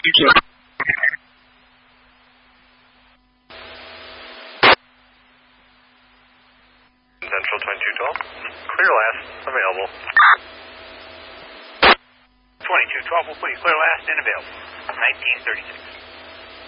Central 2212. Clear last. Available. 2212 will put you clear last and available. 1936.